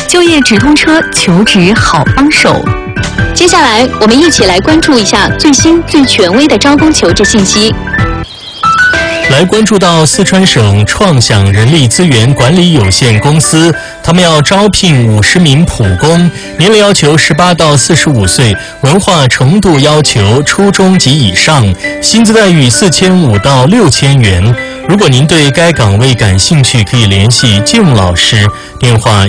就业直通车，求职好帮手。 接下来，我们一起来关注一下最新最权威的招工求职信息。 来关注到四川省创想人力资源管理有限公司，他们要招聘50名普工，年龄要求18到45岁，文化程度要求初中及以上，薪资待遇4500到6000元。如果您对该岗位感兴趣，可以联系建木老师，电话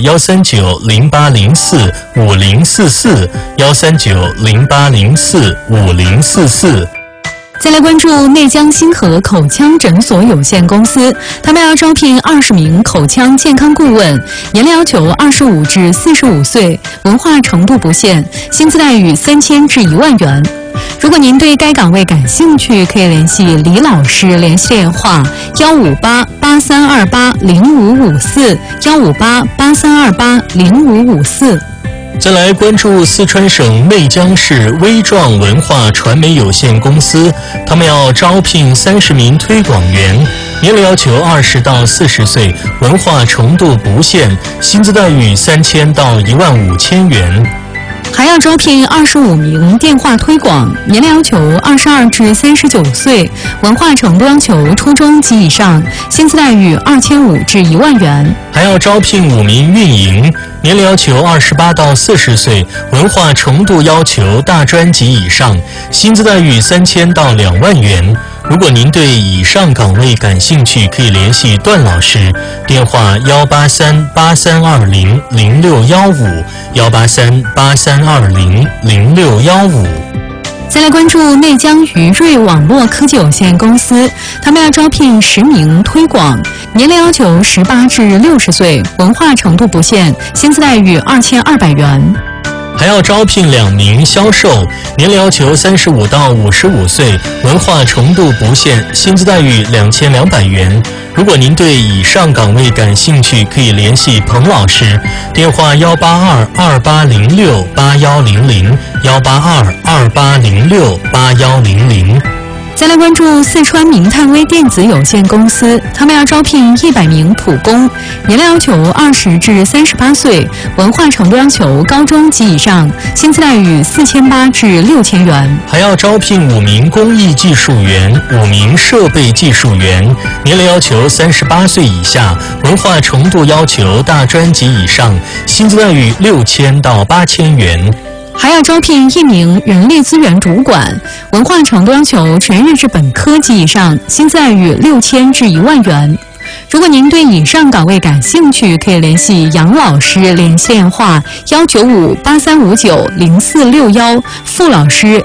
13908045044，13908045044。 再来关注内江星河口腔诊所有限公司，他们要招聘20名口腔健康顾问，年龄要求25至45岁，文化程度不限，薪资待遇3000至1万元。如果您对该岗位感兴趣，可以联系李老师，联系电话15883280554，15883280554。 再来关注四川省内江市微壮文化传媒有限公司，他们要招聘30名推广员，年龄要求20到40岁，文化程度不限，薪资待遇3000到15000元。 还要招聘25名电话推广，年龄要求22至39岁，文化程度要求初中及以上，薪资待遇2500至1万元。 还要招聘5名运营，年龄要求28到40岁，文化程度要求大专及以上，薪资待遇3000到2万元。如果您对以上岗位感兴趣，可以联系段老师，电话18383200615，18383200615。 再来关注内江余瑞网络科技有限公司，他们要招聘10名推广，年龄要求18至60岁，文化程度不限，薪资待遇2200元。 还要招聘2名销售，年龄要求35到55岁，文化程度不限，薪资待遇2200元。如果您对以上岗位感兴趣，可以联系彭老师，电话18228068100，18228068100。 再来关注四川明探微电子有限公司，他们要招聘100名普工，年龄要求20至38岁，文化程度要求高中及以上，薪资待遇4800至6000元。 还要招聘5名工艺技术员，5名设备技术员，年龄要求38岁以下，文化程度要求大专及以上，薪资待遇6000到8000元。 还要招聘1名人力资源主管，文化程度要求全日制本科及以上，薪资待遇6000至1万元。如果您对以上岗位感兴趣，可以联系杨老师，联系电话19583590461，傅老师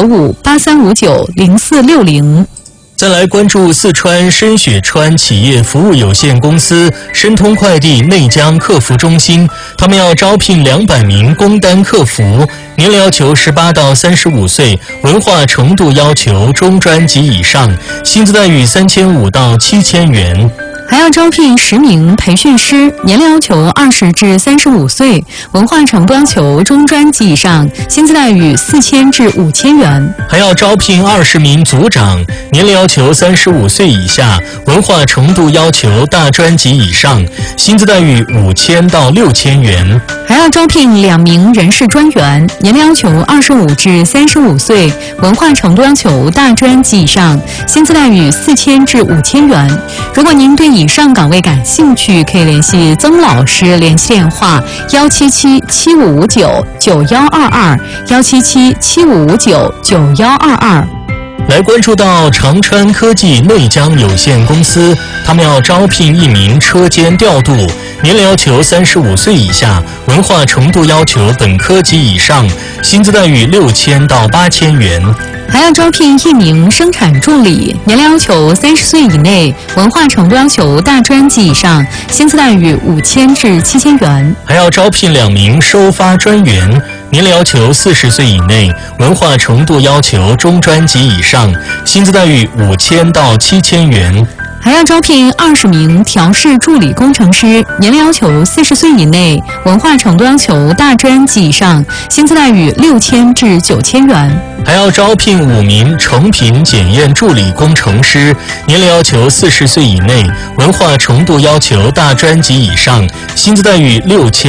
19583590460。 再来关注四川深雪川企业服务有限公司申通快递内江客服中心，他们要招聘200名工单客服，年龄要求18到35岁，文化程度要求中专及以上，薪资待遇3500到7000元。 还要招聘10名培训师，年龄要求20至35岁，文化程度要求中专及以上，薪资待遇4000至5000元。 还要招聘20名组长，年龄要求35岁以下，文化程度要求大专及以上，薪资待遇5000到6000元。 还要招聘2名人事专员，年龄要求25至35岁，文化程度要求大专及以上，薪资待遇4000至5000元。如果您对以上岗位感兴趣，可以联系曾老师，联系电话17775599122，17775599122。 来关注到长川科技内江有限公司，他们要招聘1名车间调度，年龄要求35岁以下，文化程度要求本科及以上，薪资待遇6000到8000元。 还要招聘1名生产助理，年龄要求30岁以内，文化程度要求大专及以上，薪资待遇5000至7000元。 还要招聘2名收发专员，年龄要求40岁以内，文化程度要求中专及以上，薪资待遇5000到7000元。 还要招聘20名调试助理工程师，年龄要求40岁以内，文化程度要求大专及以上，薪资待遇6000至9000元。 还要招聘5名成品检验助理工程师，年龄要求40岁以内，文化程度要求大专及以上，薪资待遇6000